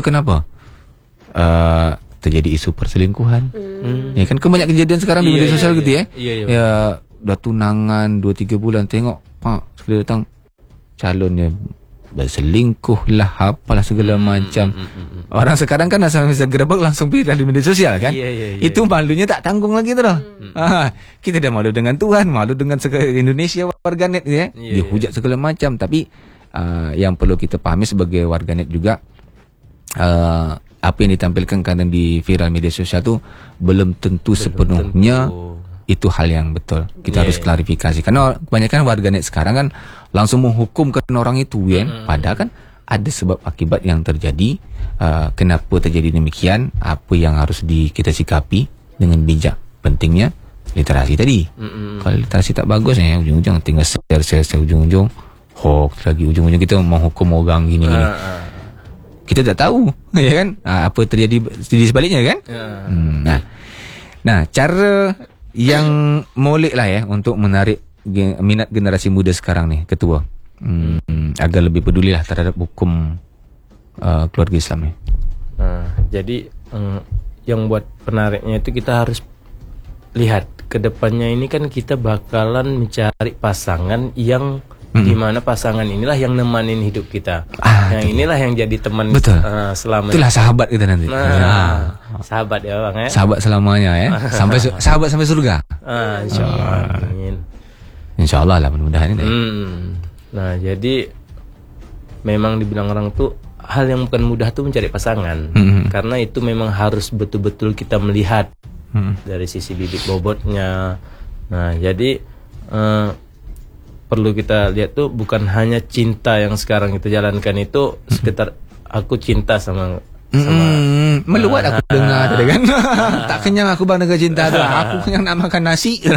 kenapa? Terjadi isu perselingkuhan. Ya kan banyak kejadian sekarang di media sosial gitu ya. Ya udah tunangan 2-3 bulan, tengok pak sekali datang calonnya berselingkuh lah, apalah segala macam. Orang sekarang kan asal bisa gerebek langsung viral di media sosial kan. Itu malunya tak tanggung lagi tu loh. Kita dah malu dengan Tuhan, malu dengan Indonesia warganet ya. Dihujat segala macam. Tapi yang perlu kita pahami sebagai warganet juga, apa yang ditampilkan kadang di viral media sosial tu belum tentu sepenuhnya itu hal yang betul. Kita harus klarifikasi. Karena kebanyakan warganet sekarang kan langsung menghukumkan orang itu kan. Padahal kan ada sebab akibat yang terjadi. Kenapa terjadi demikian, apa yang harus kita sikapi dengan bijak. Pentingnya literasi tadi. Kalau literasi tak bagus ujung-ujung tinggal share ujung-ujung hoax lagi, ujung-ujung kita menghukum orang gini-gini. Kita tak tahu ya kan apa terjadi di sebaliknya kan. Nah, cara yang molek lah ya untuk menarik minat generasi muda sekarang nih, Ketua, agar lebih peduli lah terhadap hukum keluarga Islam ni. Jadi yang buat penariknya itu kita harus lihat ke depannya ini kan kita bakalan mencari pasangan yang di mana pasangan inilah yang nemanin hidup kita. Yang inilah yang jadi teman selama. Itulah sahabat kita nanti. Sahabat ya bang ya. Sahabat selamanya ya. Sampai sahabat sampai surga. Insyaallah. Insyaallah lah mudah-mudahan ini. Nah jadi memang dibilang orang tuh hal yang bukan mudah tuh mencari pasangan. Karena itu memang harus betul-betul kita melihat dari sisi bibit bobotnya. Nah jadi perlu kita lihat tuh bukan hanya cinta yang sekarang kita jalankan itu sekitar aku cinta sama meluat aku dengar tadi kan. Tak kenyang aku bang dengan cinta tu. Aku kenyang nak makan nasi.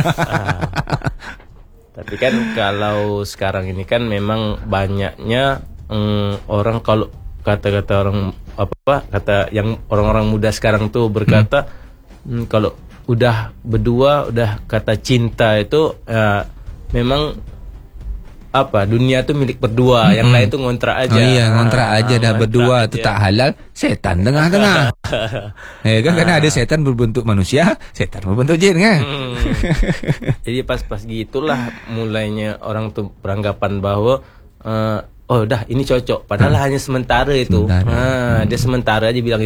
Tapi kan kalau sekarang ini kan memang banyaknya orang kalau kata-kata orang kata yang orang-orang muda sekarang tuh berkata kalau udah berdua udah kata cinta itu memang dunia tu milik berdua, yang lain tu ngontrak aja. Ngontrak aja dah berdua tu tak halal, setan tengah-tengah. Kan karena ada setan berbentuk manusia, setan berbentuk jin kan. Jadi pas gitulah mulainya orang tu beranggapan bahwa dah ini cocok, padahal hanya sementara itu. Dia sementara aja bilang